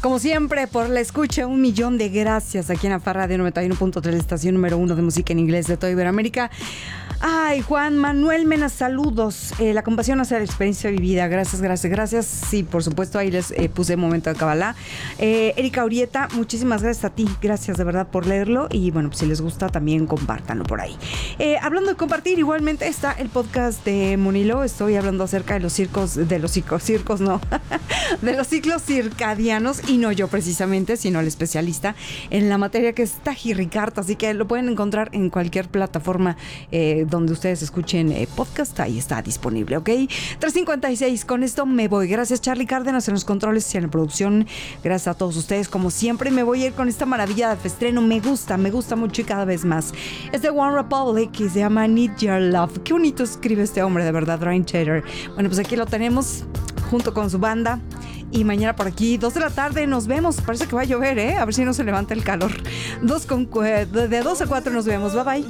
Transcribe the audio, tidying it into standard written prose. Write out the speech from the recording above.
Como siempre, por la escucha, 1,000,000 de gracias aquí en la Farra de 91.3, la estación número 1 de música en inglés de toda Iberoamérica. Ay, Juan Manuel Mena, saludos. La compasión hacia la experiencia vivida. Gracias. Sí, por supuesto, ahí les puse momento de Kabbalah. Erika Urieta, muchísimas gracias a ti. Gracias de verdad por leerlo. Y bueno, pues si les gusta, también compártanlo por ahí. Hablando de compartir, igualmente está el podcast de Monilo. Estoy hablando acerca de los circos, no, de los ciclos circadianos. Y no yo precisamente, sino el especialista en la materia, que es Taji Ricart. Así que lo pueden encontrar en cualquier plataforma donde ustedes escuchen podcast. Ahí está disponible, ¿ok? 3:56, con esto me voy. Gracias, Charlie Cárdenas en los controles y en la producción. Gracias a todos ustedes, como siempre. Me voy a ir con esta maravilla de estreno. Me gusta mucho y cada vez más. Es de One Republic y se llama Need Your Love. Qué bonito escribe este hombre, de verdad, Ryan Tedder. Bueno, pues aquí lo tenemos junto con su banda. Y mañana por aquí, 2 de la tarde, nos vemos. Parece que va a llover, A ver si no se levanta el calor. De 2 a 4 nos vemos. Bye, bye.